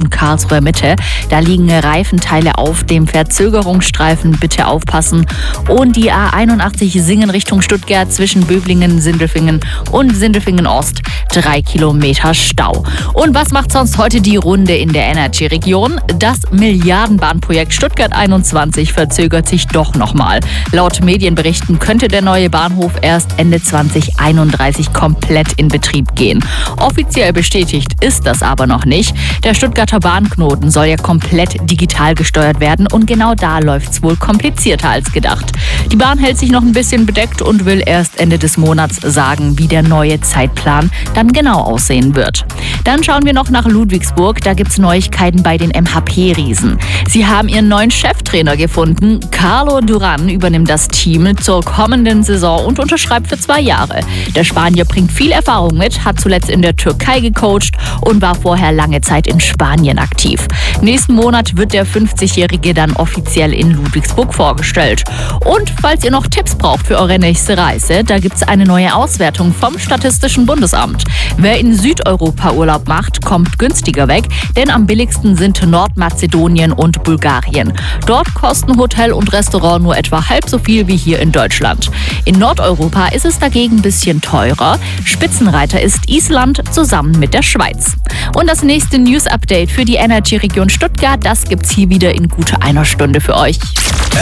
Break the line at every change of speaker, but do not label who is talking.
und Karlsruhe Mitte. Da liegen Reifenteile auf dem Verzögerungsstreifen. Bitte aufpassen. Und die A81 Singen Richtung Stuttgart zwischen Böblingen, Sindelfingen und Sindelfingen-Ost. 3 Kilometer Stau. Und was macht sonst heute die Runde in der Energy-Region? Das Milliardenbahnprojekt Stuttgart 21 verzögert sich doch nochmal. Laut Medienberichten könnte der neue Bahnhof erst Ende 2031 komplett in Betrieb gehen. Offiziell bestätigt ist das aber noch nicht. Der Stuttgarter Bahnknoten soll ja komplett digital gesteuert werden und genau da läuft es wohl komplizierter als gedacht. Die Bahn hält sich noch ein bisschen bedeckt und will erst Ende des Monats sagen, wie der neue Zeitplan dann genau aussehen wird. Dann schauen wir noch nach Ludwigsburg. Da gibt es Neuigkeiten bei den MHP-Riesen. Sie haben ihren neuen Cheftrainer gefunden. Carlo Duran übernimmt das Team zur kommenden Saison und unterschreibt für 2 Jahre. Der Spanier bringt viel Erfahrung mit, hat zuletzt in der Türkei gecoacht und war vorher lange Zeit in Spanien aktiv. Nächsten Monat wird der 50-Jährige dann offiziell in Ludwigsburg vorgestellt. Und falls ihr noch Tipps braucht für eure nächste Reise, da gibt es eine neue Auswertung vom Statistischen Bundesamt. Wer in Südeuropa Urlaub macht, kommt günstiger weg, denn am billigsten sind Nordmazedonien und Bulgarien. Dort kosten Hotel und Restaurant nur etwa halb so viel wie hier in Deutschland. In Nordeuropa ist es dagegen ein bisschen teurer. Spitzenreiter ist Island zusammen mit der Schweiz. Und das nächste News-Update für die Energy-Region Stuttgart, das gibt's hier wieder in gut einer Stunde für euch.